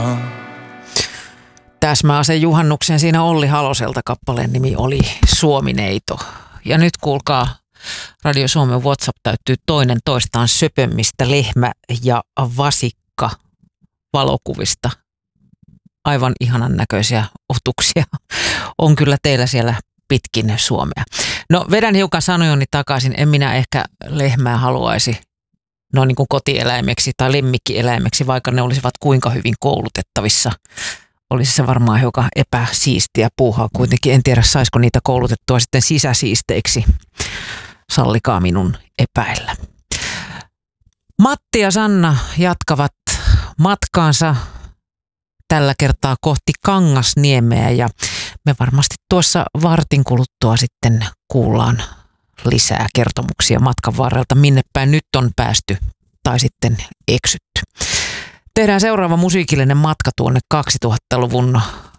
Täsmäase juhannuksen siinä Olli Haloselta kappaleen nimi oli Suomineito. Ja nyt kuulkaa, Radio Suomen WhatsApp täyttyy toinen toistaan söpömmistä lehmä- ja vasikka valokuvista. Aivan ihanan näköisiä otuksia on kyllä teillä siellä pitkin Suomea. No vedän hiukan sanojoni takaisin. En minä ehkä lehmää haluaisi no niin kuin kotieläimeksi tai lemmikkieläimeksi, vaikka ne olisivat kuinka hyvin koulutettavissa. Olisi se varmaan hiukan epäsiistiä puuhaa kuitenkin. En tiedä, saisiko niitä koulutettua sitten sisäsiisteiksi. Sallikaa minun epäillä. Matti ja Sanna jatkavat matkaansa tällä kertaa kohti Kangasniemeä ja me varmasti tuossa vartin kuluttua sitten kuullaan lisää kertomuksia matkan varrelta, minne päin nyt on päästy tai sitten eksytty. Tehdään seuraava musiikillinen matka tuonne 2000-luvun